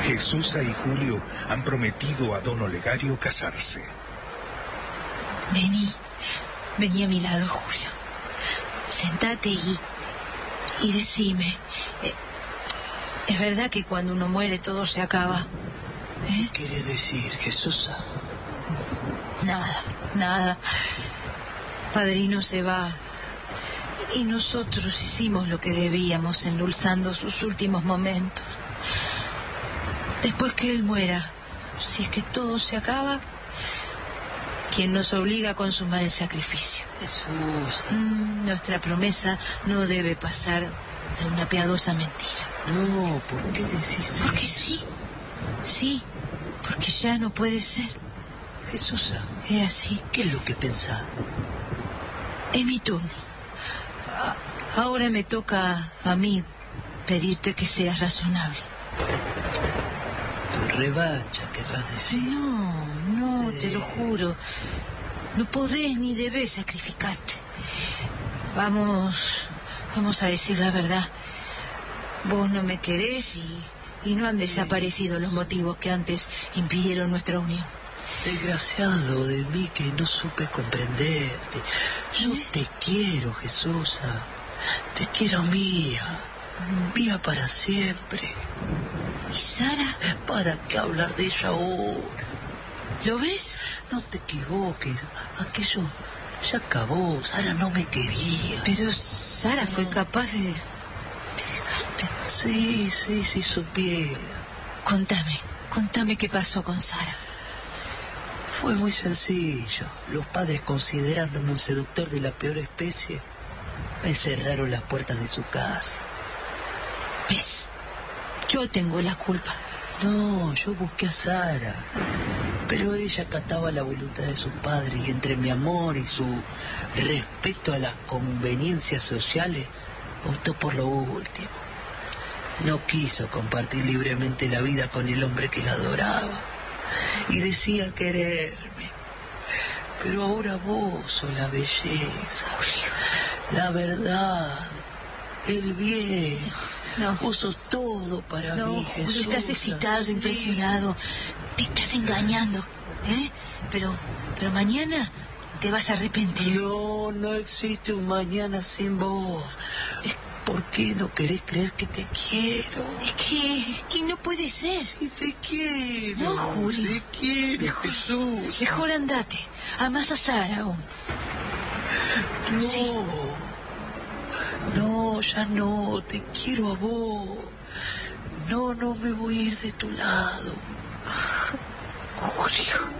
Jesusa y Julio han prometido a don Olegario casarse. Vení a mi lado, Julio. Sentate y decime, ¿es verdad que cuando uno muere todo se acaba? ¿Qué quiere decir, Jesusa? Nada. Padrino se va y nosotros hicimos lo que debíamos, endulzando sus últimos momentos. Después que él muera, si es que todo se acaba, ¿quién nos obliga a consumar el sacrificio? Jesús. Nuestra promesa no debe pasar de una piadosa mentira. No, ¿por qué decís eso? Porque sí, porque ya no puede ser. Jesusa, Es así. ¿qué es lo que pensás? Es mi turno. Ahora me toca a mí pedirte que seas razonable. Tu revancha, querrás decir. No, sí. Te lo juro. No podés ni debés sacrificarte. Vamos a decir la verdad. Vos no me querés y no han desaparecido los motivos que antes impidieron nuestra unión. Desgraciado de mí que no supe comprenderte. Yo te quiero, Jesusa. Te quiero mía para siempre. ¿Y Sara? ¿Para qué hablar de ella ahora? ¿Lo ves? No te equivoques. Aquello ya acabó. Sara no me quería. Pero Sara fue capaz de dejarte. Sí, supiera. Contame qué pasó con Sara. Fue muy sencillo. Los padres, considerándome un seductor de la peor especie, me cerraron las puertas de su casa. ¿Ves? Yo tengo la culpa. No, yo busqué a Sara, pero ella acataba la voluntad de sus padres y entre mi amor y su respeto a las conveniencias sociales, optó por lo último. No quiso compartir libremente la vida con el hombre que la adoraba y decía quererme. Pero ahora vos sos la belleza, la verdad, el bien. No. Vos sos todo para mí, Jesús. Julio, estás excitado, sí. Impresionado. Te estás engañando, Pero mañana te vas a arrepentir. No existe un mañana sin vos. ¿Por qué no querés creer que te quiero? Es que no puede ser. Y te quiero. No, Julio. Te quiero, Jesús. Mejor andate. Amás a Sara aún. No. Sí. No, ya no. Te quiero a vos. No me voy a ir de tu lado. Julio.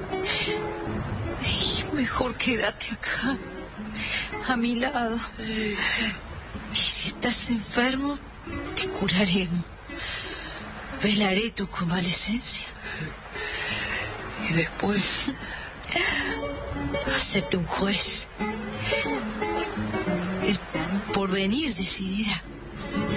Mejor quédate acá. A mi lado. Y si estás enfermo, te curaremos. Velaré tu convalecencia. Y después acepte un juez. El porvenir decidirá.